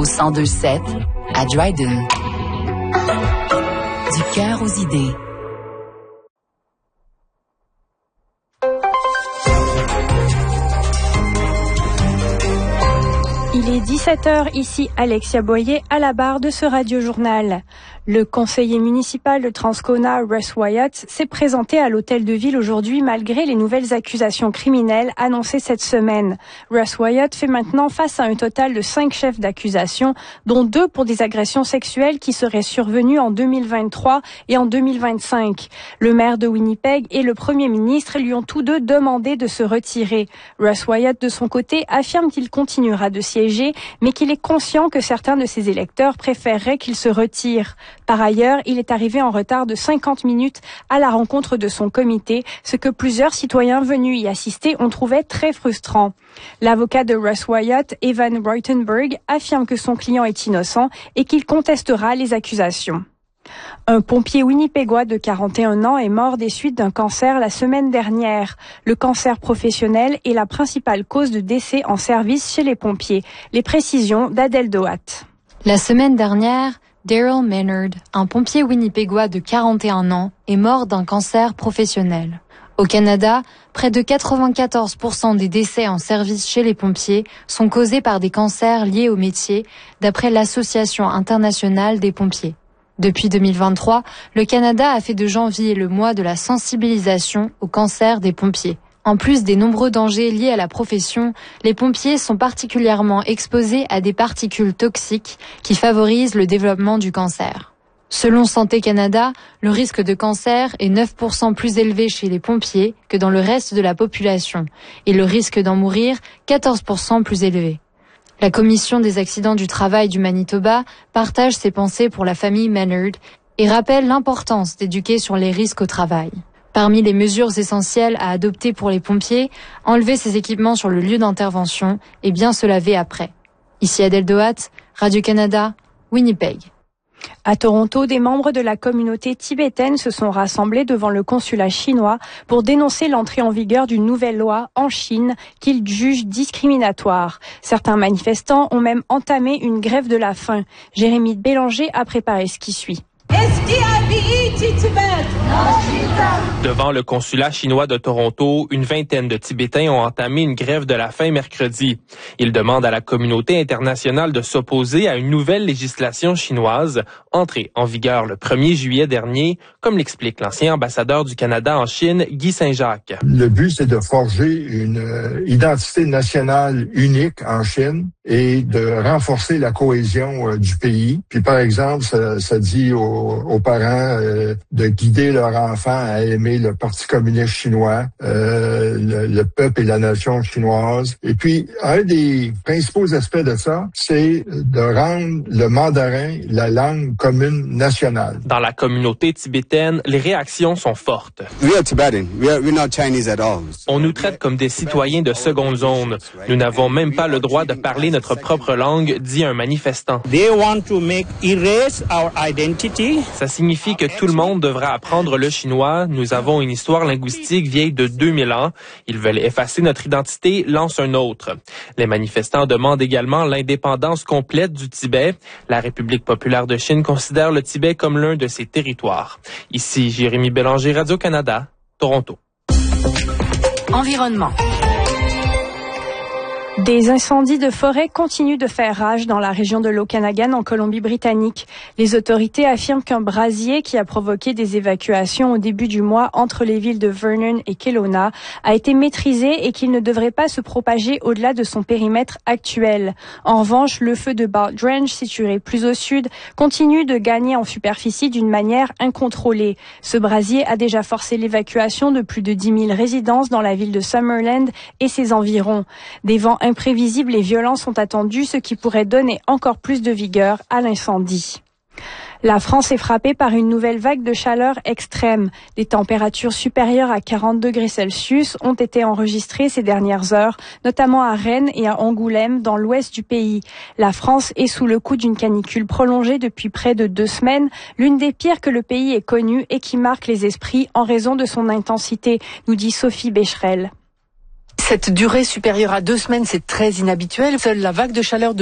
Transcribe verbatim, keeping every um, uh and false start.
cent deux sept à Dryden. Du cœur aux idées. Il est dix-sept heures, ici Alexia Boyer à la barre de ce radiojournal. Le conseiller municipal de Transcona, Russ Wyatt, s'est présenté à l'hôtel de ville aujourd'hui malgré les nouvelles accusations criminelles annoncées cette semaine. Russ Wyatt fait maintenant face à un total de cinq chefs d'accusation, dont deux pour des agressions sexuelles qui seraient survenues en deux mille vingt-trois et en deux mille vingt-cinq. Le maire de Winnipeg et le premier ministre lui ont tous deux demandé de se retirer. Russ Wyatt, de son côté, affirme qu'il continuera de siéger, mais qu'il est conscient que certains de ses électeurs préféreraient qu'il se retire. Par ailleurs, il est arrivé en retard de cinquante minutes à la rencontre de son comité, ce que plusieurs citoyens venus y assister ont trouvé très frustrant. L'avocat de Russ Wyatt, Evan Reutenberg, affirme que son client est innocent et qu'il contestera les accusations. Un pompier winnipégois de quarante et un ans est mort des suites d'un cancer la semaine dernière. Le cancer professionnel est la principale cause de décès en service chez les pompiers. Les précisions d'Adèle Doat. La semaine dernière, Daryl Maynard, un pompier winnipégois de quarante et un ans, est mort d'un cancer professionnel. Au Canada, près de quatre-vingt-quatorze pour cent des décès en service chez les pompiers sont causés par des cancers liés au métier, d'après l'Association internationale des pompiers. Depuis deux mille vingt-trois, le Canada a fait de janvier le mois de la sensibilisation au cancer des pompiers. En plus des nombreux dangers liés à la profession, les pompiers sont particulièrement exposés à des particules toxiques qui favorisent le développement du cancer. Selon Santé Canada, le risque de cancer est neuf pour cent plus élevé chez les pompiers que dans le reste de la population et le risque d'en mourir quatorze pour cent plus élevé. La Commission des accidents du travail du Manitoba partage ses pensées pour la famille Maynard et rappelle l'importance d'éduquer sur les risques au travail. Parmi les mesures essentielles à adopter pour les pompiers, enlever ses équipements sur le lieu d'intervention et bien se laver après. Ici Adèle Doat, Radio-Canada, Winnipeg. À Toronto, des membres de la communauté tibétaine se sont rassemblés devant le consulat chinois pour dénoncer l'entrée en vigueur d'une nouvelle loi en Chine qu'ils jugent discriminatoire. Certains manifestants ont même entamé une grève de la faim. Jérémy Bélanger a préparé ce qui suit. Devant le consulat chinois de Toronto, une vingtaine de Tibétains ont entamé une grève de la faim mercredi. Ils demandent à la communauté internationale de s'opposer à une nouvelle législation chinoise, entrée en vigueur le premier juillet dernier, comme l'explique l'ancien ambassadeur du Canada en Chine, Guy Saint-Jacques. Le but, c'est de forger une euh, identité nationale unique en Chine et de renforcer la cohésion euh, du pays. Puis, par exemple, ça, ça dit aux, aux parents euh, de guider leur enfant à aimer le Parti communiste chinois, euh, le, le peuple et la nation chinoise. Et puis, un des principaux aspects de ça, c'est de rendre le mandarin la langue commune nationale. Dans la communauté tibétaine, les réactions sont fortes. We are Tibetan. We are, we're not Chinese at all. On nous traite comme des citoyens de seconde zone. Nous n'avons même pas le droit de parler notre propre langue, dit un manifestant. They want to make erase our identity. Ça signifie que tout le monde devra apprendre le chinois. Nous avons une histoire linguistique vieille de deux mille ans. Ils veulent effacer notre identité, lance un autre. Les manifestants demandent également l'indépendance complète du Tibet. La République populaire de Chine considère le Tibet comme l'un de ses territoires. Ici Jérémy Bélanger, Radio-Canada, Toronto. Environnement. Des incendies de forêt continuent de faire rage dans la région de l'Okanagan en Colombie-Britannique. Les autorités affirment qu'un brasier qui a provoqué des évacuations au début du mois entre les villes de Vernon et Kelowna a été maîtrisé et qu'il ne devrait pas se propager au-delà de son périmètre actuel. En revanche, le feu de Baltrange, situé plus au sud, continue de gagner en superficie d'une manière incontrôlée. Ce brasier a déjà forcé l'évacuation de plus de dix mille résidences dans la ville de Summerland et ses environs. Des vents imprévisibles et violents sont attendus, ce qui pourrait donner encore plus de vigueur à l'incendie. La France est frappée par une nouvelle vague de chaleur extrême. Des températures supérieures à quarante degrés Celsius ont été enregistrées ces dernières heures, notamment à Rennes et à Angoulême, dans l'ouest du pays. La France est sous le coup d'une canicule prolongée depuis près de deux semaines, l'une des pires que le pays ait connues et qui marque les esprits en raison de son intensité, nous dit Sophie Becherel. Cette durée supérieure à deux semaines, c'est très inhabituel. Seule la vague de chaleur de